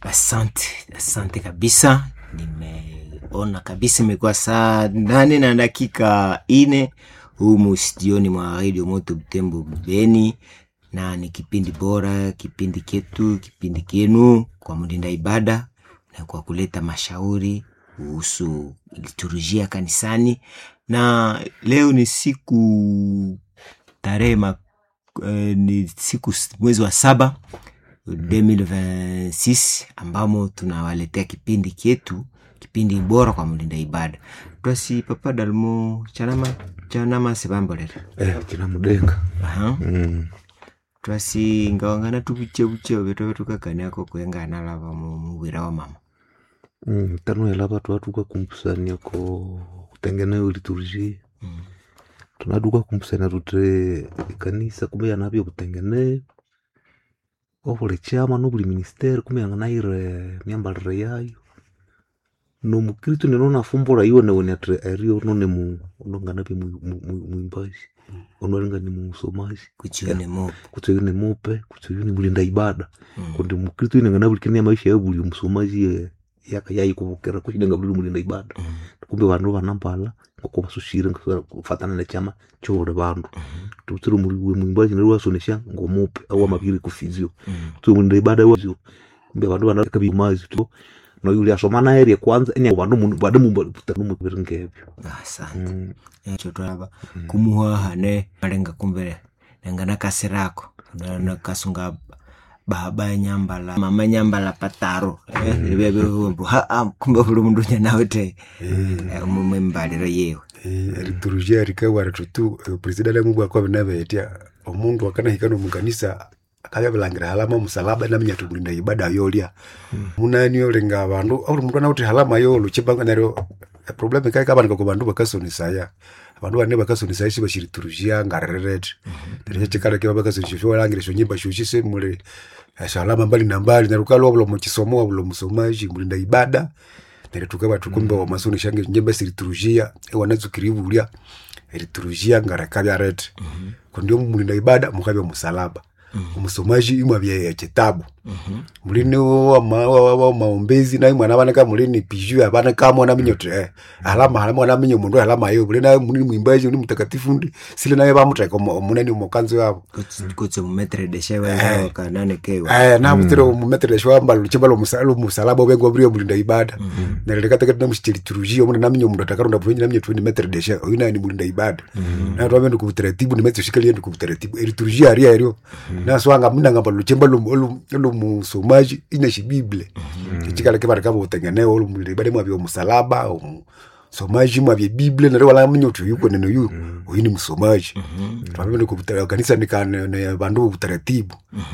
Asante kabisa. Nimeona kabisa imekuwa saa 8 na dakika 4 humu studioni mwa Radio Moto Butembo Beni, na ni kipindi bora, kipindi ketu, kipindi kenu kwa mlinda ibada na kwa kuleta mashauri kuhusu liturujia kanisani. Na leo ni siku ni siku mwezi wa 7 2026 ambamo tunawaletea kipindi ketu, kipindi bora kwa mlinda ibada. Twasi Papa Dalmo chanama sebambolera kina mudenga twasi ngawangana tubuche beto kakani yako kwengana lava muwira wa mama tano yalava twatuka kumpusania ko kutengenea liturujia tunaduka kumpusania tutre kanisa kumbe yanavyo kutengenea ovole chama no buli ministeri kumbe yanganaire myambalire yayo no mukristo neno fumbora iyo ne atre ario no ne ngana bi muimbaji onorenga ni musomaji kuchione mope kuchione mulinda ibada kundi mukristo ngana buli kenya maisha ya buli musomaji yayi kubukera kuchidenga buli mulinda ibada kumbe vandu vanampala ko basushira kufatana na chama chore vandu tuturu muimbaji ne wasonesha ngomope au mabiri kufizio tu mulinda ibada wazo kumbe vandu vanaka bimaji tu no yule asomana area kwanza ene vandu mu biringebyo. Asante. Chotwaba kumuha ne malenga kumbere ngana kasirako na kasunga baba nyambala mama nyambala pataro bebe kumbe bulu mundu nawe te mumembalira yewe liturujia rikawa tutu president la Mungu akwa binabetia omundu akana hikano mukanisa akabya bilangira halama musalaba na mnyatu kulinda ibada yolia munani olenga abandu au mundu na uti halama yo luchibanga nero problem kai kabana ko bandu bakasonisaya abandu bane bakasonisaya siba liturujia ngareret tere chikala ke bakasonisha sho langire sho nyimba sho chise mule salama mbali na mbali narukalo oblo muchisomo oblo musomaji mulinda ibada nere tukaba tukumbe wa masonisha nyimba liturujia wanazukiribulia liturujia ngarakabya ret kondio mulinda ibada mukabya musalaba umusomaji imwabye ya kitabu mulini wa maombezi na mwana bana kama mulini piju abana kama na minyote alama na minyo mundu alama yo mulina mulini mwimbaji ni mtakatifu ndi sile naye bamuteka munani umukanzo wabo kutse mu metre de shewa kanane kewa na mutero mu metre de shewa mbalu chibalo musalaba obengo brio mulinda ibada na lekata kata mushitiri turujio muna na minyo mundu atakarunda bwenye na minyo 20 metre de shewa oyina ni mulinda ibada na twamende ku taratibu ni metre shikali ndi ku taratibu liturujia aria ario na swanga muna ngamba luchemba lu musomaji inashi Biblia chikala kibara kabo utengenea olu mulibade mwabyo musalaba somaji mwabye Biblia na wala mnyoto yuko neno yu oyini musomaji twabende kubutara kanisa nikane bandu utaratibu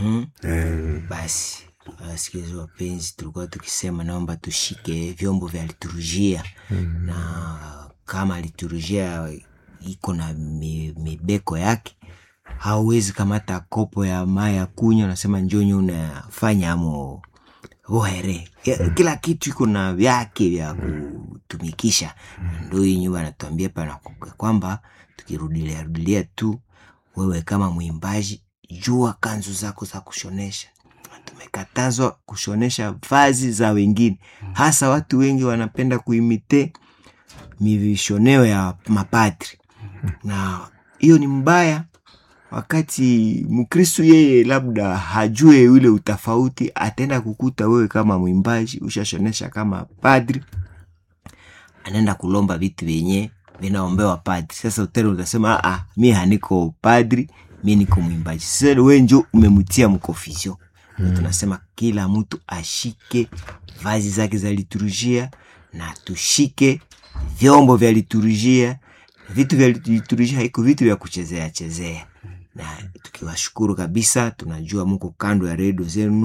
basi sikizo wapenzi tulikuwa tukisema naomba tushike vyombo vya liturujia na kama liturujia iko na mibeko yake hauwezi kamata kopo ya maya kunywa nasema njonyo unafanya amo ohere kila kitu iko na vyake vya kutumikisha. Ndio nyumba anatuambia pana kwamba tukirudilia tu wewe kama mwimbaji jua kanzu zako za kushonesha. Tumekatazwa kushonesha vazi za wengine, hasa watu wengi wanapenda kuimite mivishoneo ya mapadri na hiyo ni mbaya. Wakati Mkristo yeye labda hajue ule utafauti, atenda kukuta wewe kama mwimbaji ushashonesha kama padri, anaenda kulomba vitu vyenye vinaombewa padri. Sasa utero utasema mimi haniko padri, mimi niko mwimbaji. Sasa wewe ndio umemtia mkofisio. Tunasema kila mtu ashike vazi zake za liturujia na tushike vyombo vya liturujia. Vitu vya liturujia haiko vitu vya kuchezea. Na tukiwashukuru kabisa, tunajua mko kando ya redio zenu.